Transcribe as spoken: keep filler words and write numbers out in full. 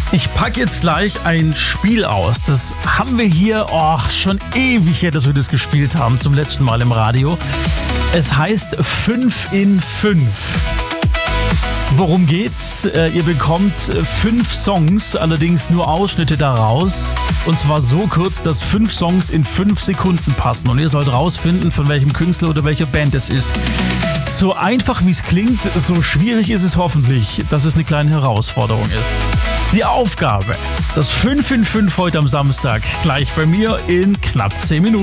Ich packe jetzt gleich ein Spiel aus. Das haben wir hier oh, schon ewig her, dass wir das gespielt haben, zum letzten Mal im Radio. Es heißt fünf in fünf. Worum geht's? Ihr bekommt fünf Songs, allerdings nur Ausschnitte daraus. Und zwar so kurz, dass fünf Songs in fünf Sekunden passen. Und ihr sollt rausfinden, von welchem Künstler oder welcher Band es ist. So einfach wie es klingt, so schwierig ist es hoffentlich, dass es eine kleine Herausforderung ist. Die Aufgabe, das fünf in fünf heute am Samstag, gleich bei mir in knapp zehn Minuten.